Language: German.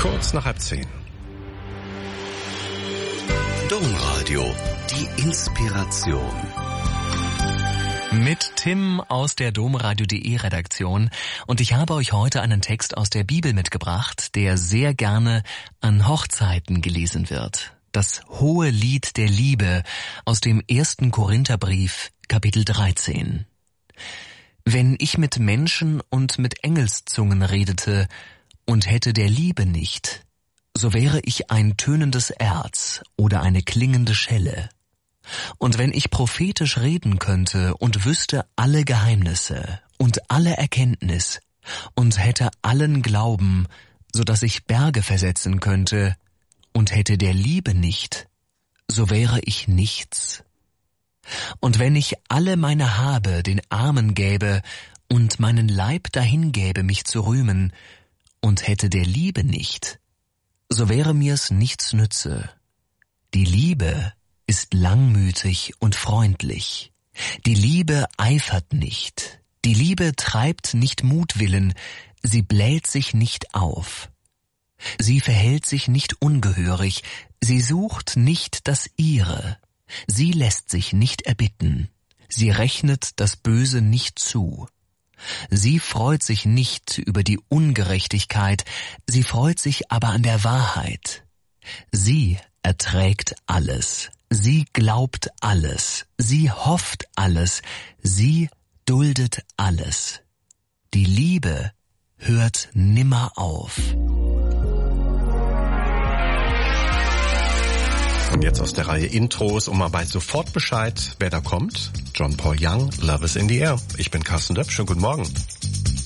Kurz nach 9:30. Domradio, die Inspiration. Mit Tim aus der domradio.de Redaktion, und ich habe euch heute einen Text aus der Bibel mitgebracht, der sehr gerne an Hochzeiten gelesen wird. Das hohe Lied der Liebe aus dem 1. Korintherbrief, Kapitel 13. Wenn ich mit Menschen und mit Engelszungen redete und hätte der Liebe nicht, so wäre ich ein tönendes Erz oder eine klingende Schelle. Und wenn ich prophetisch reden könnte und wüsste alle Geheimnisse und alle Erkenntnis und hätte allen Glauben, so dass ich Berge versetzen könnte, und hätte der Liebe nicht, so wäre ich nichts. Und wenn ich alle meine Habe den Armen gäbe und meinen Leib dahingäbe, mich zu rühmen, und hätte der Liebe nicht, so wäre mir's nichts nütze. Die Liebe ist langmütig und freundlich. Die Liebe eifert nicht. Die Liebe treibt nicht Mutwillen. Sie bläht sich nicht auf. Sie verhält sich nicht ungehörig. Sie sucht nicht das Ihre. Sie lässt sich nicht erbitten. Sie rechnet das Böse nicht zu. Sie freut sich nicht über die Ungerechtigkeit. Sie freut sich aber an der Wahrheit. Sie erträgt alles. Sie glaubt alles, sie hofft alles, sie duldet alles. Die Liebe hört nimmer auf. Und jetzt aus der Reihe Intros, und man weiß sofort Bescheid, wer da kommt. John Paul Young, Love is in the Air. Ich bin Carsten Döpf, schönen guten Morgen.